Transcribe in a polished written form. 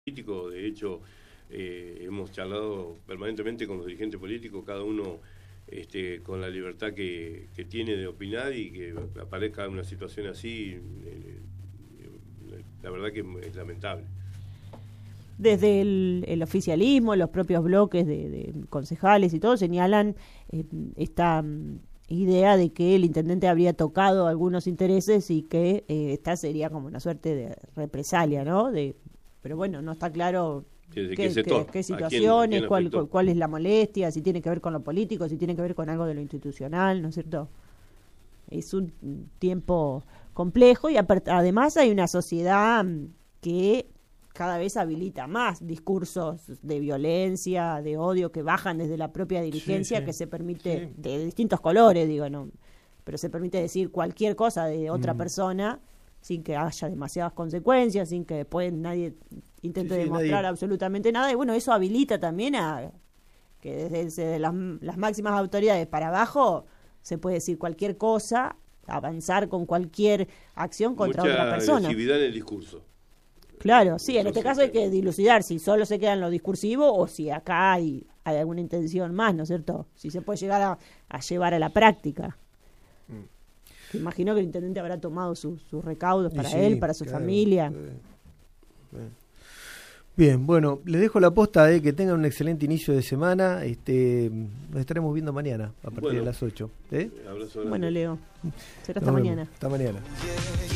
político. De hecho, hemos charlado permanentemente con los dirigentes políticos, cada uno con la libertad que tiene de opinar, y que aparezca una situación así, la verdad que es lamentable. Desde el oficialismo, los propios bloques de concejales y todo señalan esta idea de que el intendente habría tocado algunos intereses y que esta sería como una suerte de represalia, ¿no? Pero bueno, no está claro qué situaciones, cuál es la molestia, si tiene que ver con lo político, si tiene que ver con algo de lo institucional, ¿no es cierto? Es un tiempo complejo y además hay una sociedad que cada vez habilita más discursos de violencia, de odio, que bajan desde la propia dirigencia, que se permite, de distintos colores, digo, no, pero se permite decir cualquier cosa de otra persona sin que haya demasiadas consecuencias, sin que después nadie intente demostrar absolutamente nada. Y bueno, eso habilita también a que desde las máximas autoridades para abajo se puede decir cualquier cosa, avanzar con cualquier acción contra otra persona. Mucha agresividad en el discurso. Claro, sí, en este caso hay que dilucidar si solo se queda en lo discursivo o si acá hay alguna intención más, ¿no es cierto? Si se puede llegar a llevar a la práctica. Te imagino que el intendente habrá tomado sus recaudos para él, para su familia. Bien, bueno, les dejo la posta de que tengan un excelente inicio de semana. Nos estaremos viendo mañana a partir de las 8. Bueno, Leo, será hasta mañana. Hasta mañana.